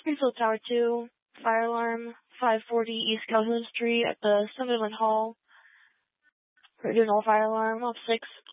Springfield Tower 2, fire alarm, 540 East Calhoun Street at the Sunderland Hall. We're doing all fire alarm. Off 6